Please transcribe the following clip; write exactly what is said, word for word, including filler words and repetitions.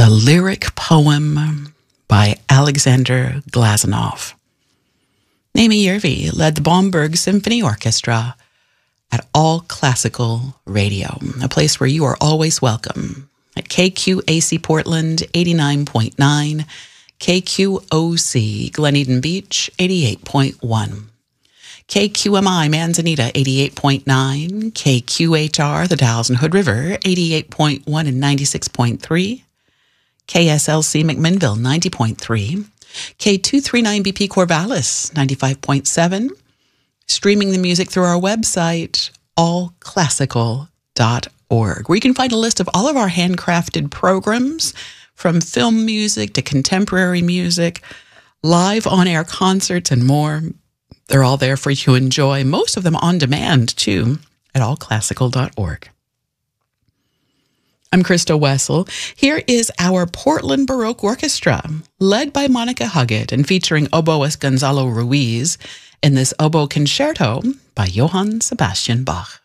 A lyric poem by Alexander Glazunov. Naomi Yervi led the Bomberg Symphony Orchestra at All Classical Radio, a place where you are always welcome, at K Q A C Portland eighty-nine point nine, K Q O C Glen Eden Beach eighty-eight point one, K Q M I Manzanita eighty-eight point nine, K Q H R the Dalles and Hood River eighty-eight point one and ninety-six point three, K S L C McMinnville ninety point three, K two thirty-nine B P Corvallis ninety-five point seven, streaming the music through our website, all classical dot org, where you can find a list of all of our handcrafted programs, from film music to contemporary music, live on-air concerts, and more. They're all there for you to enjoy, most of them on demand, too, at all classical dot org. I'm Krista Wessel. Here is our Portland Baroque Orchestra, led by Monica Huggett and featuring oboist Gonzalo Ruiz in this oboe concerto by Johann Sebastian Bach.